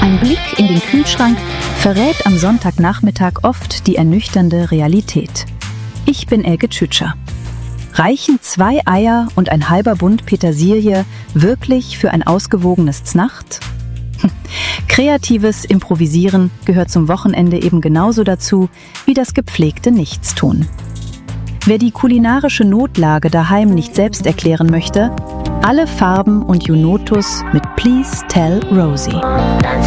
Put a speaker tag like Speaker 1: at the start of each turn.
Speaker 1: Ein Blick in den Kühlschrank verrät am Sonntagnachmittag oft die ernüchternde Realität. Ich bin Elke Tschütscher. Reichen 2 Eier und ein halber Bund Petersilie wirklich für ein ausgewogenes Znacht? Kreatives Improvisieren gehört zum Wochenende eben genauso dazu wie das gepflegte Nichtstun. Wer die kulinarische Notlage daheim nicht selbst erklären möchte, alle Farben und Junotus mit Please Tell Rosie.